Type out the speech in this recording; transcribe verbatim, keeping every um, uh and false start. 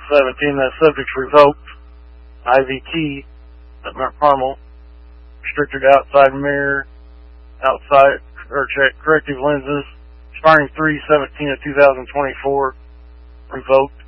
seventeen, that subject's revoked. I V Key at Mount Carmel. Restricted outside mirror, outside, or check, corrective lenses. Expiring three seventeen of two thousand twenty-four. Revoked.